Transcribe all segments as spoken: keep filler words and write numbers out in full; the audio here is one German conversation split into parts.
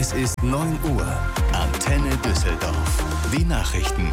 Es ist neun Uhr. Antenne Düsseldorf. Die Nachrichten.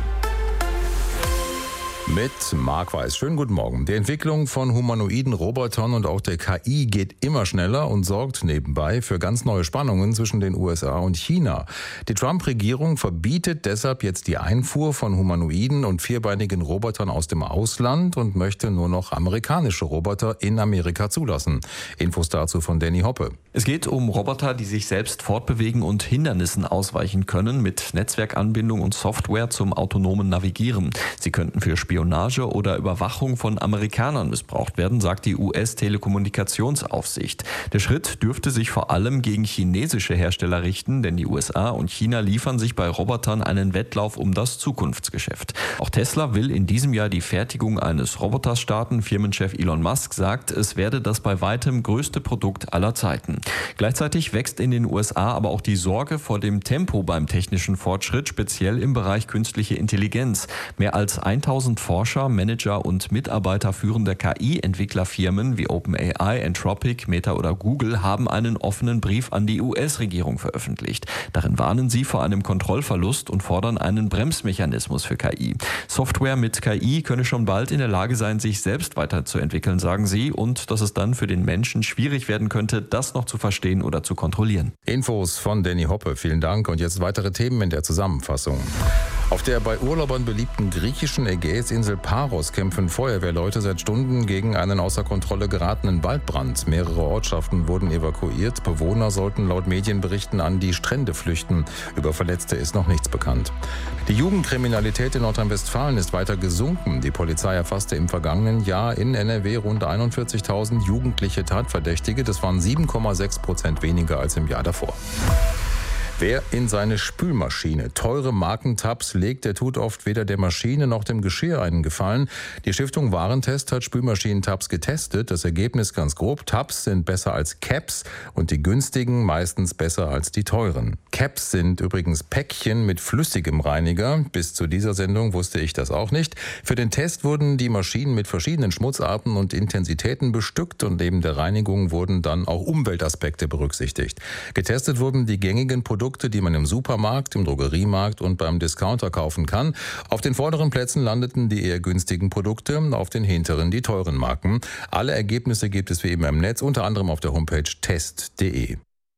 Mit Marc Weiß. Schönen guten Morgen. Die Entwicklung von humanoiden Robotern und auch der K I geht immer schneller und sorgt nebenbei für ganz neue Spannungen zwischen den U S A und China. Die Trump-Regierung verbietet deshalb jetzt die Einfuhr von humanoiden und vierbeinigen Robotern aus dem Ausland und möchte nur noch amerikanische Roboter in Amerika zulassen. Infos dazu von Danny Hoppe. Es geht um Roboter, die sich selbst fortbewegen und Hindernissen ausweichen können, mit Netzwerkanbindung und Software zum autonomen Navigieren. Sie könnten für Spionage oder Überwachung von Amerikanern missbraucht werden, sagt die U S-Telekommunikationsaufsicht. Der Schritt dürfte sich vor allem gegen chinesische Hersteller richten, denn die U S A und China liefern sich bei Robotern einen Wettlauf um das Zukunftsgeschäft. Auch Tesla will in diesem Jahr die Fertigung eines Roboters starten. Firmenchef Elon Musk sagt, es werde das bei weitem größte Produkt aller Zeiten. Gleichzeitig wächst in den U S A aber auch die Sorge vor dem Tempo beim technischen Fortschritt, speziell im Bereich künstliche Intelligenz. Mehr als tausend Forscher, Manager und Mitarbeiter führender K I-Entwicklerfirmen wie OpenAI, Anthropic, Meta oder Google haben einen offenen Brief an die U S-Regierung veröffentlicht. Darin warnen sie vor einem Kontrollverlust und fordern einen Bremsmechanismus für K I. Software mit K I könne schon bald in der Lage sein, sich selbst weiterzuentwickeln, sagen sie, und dass es dann für den Menschen schwierig werden könnte, das noch zu verstehen oder zu kontrollieren. Infos von Danny Hoppe, vielen Dank. Und jetzt weitere Themen in der Zusammenfassung. Auf der bei Urlaubern beliebten griechischen Ägäisinsel Paros kämpfen Feuerwehrleute seit Stunden gegen einen außer Kontrolle geratenen Waldbrand. Mehrere Ortschaften wurden evakuiert. Bewohner sollten laut Medienberichten an die Strände flüchten. Über Verletzte ist noch nichts bekannt. Die Jugendkriminalität in Nordrhein-Westfalen ist weiter gesunken. Die Polizei erfasste im vergangenen Jahr in N R W rund einundvierzigtausend jugendliche Tatverdächtige. Das waren sieben Komma sechs Prozent weniger als im Jahr davor. Wer in seine Spülmaschine teure Markentabs legt, der tut oft weder der Maschine noch dem Geschirr einen Gefallen. Die Stiftung Warentest hat Spülmaschinentabs getestet. Das Ergebnis ganz grob: Tabs sind besser als Caps und die günstigen meistens besser als die teuren. Caps sind übrigens Päckchen mit flüssigem Reiniger. Bis zu dieser Sendung wusste ich das auch nicht. Für den Test wurden die Maschinen mit verschiedenen Schmutzarten und Intensitäten bestückt und neben der Reinigung wurden dann auch Umweltaspekte berücksichtigt. Getestet wurden die gängigen Produkte, die man im Supermarkt, im Drogeriemarkt und beim Discounter kaufen kann. Auf den vorderen Plätzen landeten die eher günstigen Produkte, auf den hinteren die teuren Marken. Alle Ergebnisse gibt es wie immer im Netz, unter anderem auf der Homepage test punkt de.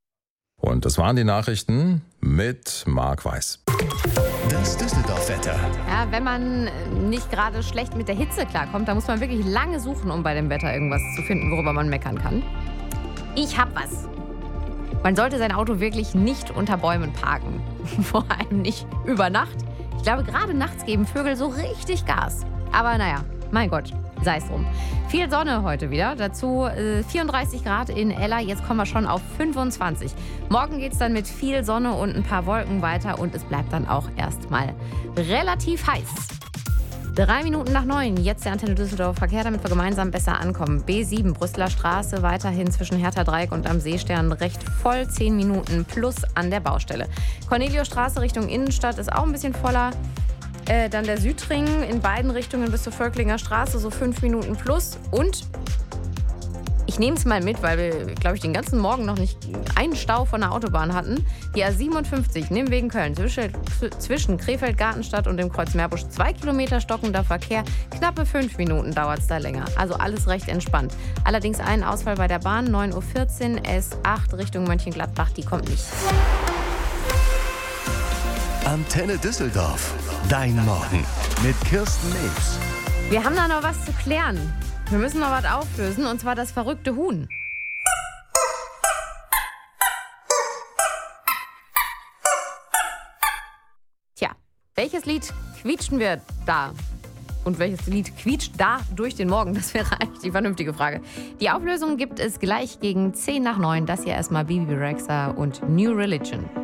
Und das waren die Nachrichten mit Marc Weiß. Das Düsseldorf-Wetter. Ja, wenn man nicht gerade schlecht mit der Hitze klarkommt, dann muss man wirklich lange suchen, um bei dem Wetter irgendwas zu finden, worüber man meckern kann. Ich hab was. Man sollte sein Auto wirklich nicht unter Bäumen parken. Vor allem nicht über Nacht. Ich glaube, gerade nachts geben Vögel so richtig Gas. Aber naja, mein Gott, sei es drum. Viel Sonne heute wieder. Dazu äh, vierunddreißig Grad in Ella. Jetzt kommen wir schon auf fünfundzwanzig. Morgen geht es dann mit viel Sonne und ein paar Wolken weiter. Und es bleibt dann auch erstmal relativ heiß. Drei Minuten nach neun, jetzt der Antenne Düsseldorf Verkehr, damit wir gemeinsam besser ankommen. B sieben, Brüsseler Straße, weiterhin zwischen Hertha-Dreieck und am Seestern recht voll, zehn Minuten plus an der Baustelle. Corneliusstraße Richtung Innenstadt ist auch ein bisschen voller. Äh, dann der Südring in beiden Richtungen bis zur Völklinger Straße, so fünf Minuten plus. Und ich nehme es mal mit, weil wir, glaube ich, den ganzen Morgen noch nicht einen Stau von der Autobahn hatten. Die A siebenundfünfzig, Nimwegen Köln, zwischen, zwischen Krefeld, Gartenstadt und dem Kreuz Meerbusch. Zwei Kilometer stockender Verkehr, knappe fünf Minuten dauert es da länger. Also alles recht entspannt. Allerdings ein Ausfall bei der Bahn, neun Uhr vierzehn, S acht Richtung Mönchengladbach, die kommt nicht. Antenne Düsseldorf, dein Morgen mit Kirsten Nebs. Wir haben da noch was zu klären. Wir müssen noch was auflösen, und zwar das verrückte Huhn. Tja, welches Lied quietschten wir da? Und welches Lied quietscht da durch den Morgen? Das wäre eigentlich die vernünftige Frage. Die Auflösung gibt es gleich gegen zehn nach neun. Das hier erstmal Bibi Rexha und New Religion.